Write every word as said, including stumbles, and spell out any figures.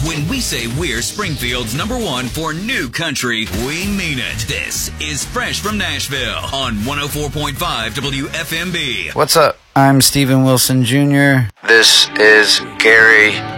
When we say we're Springfield's number one for new country, we mean it. This is Fresh from Nashville on one oh four point five W F M B. What's up? I'm Steven Wilson Junior This is Gary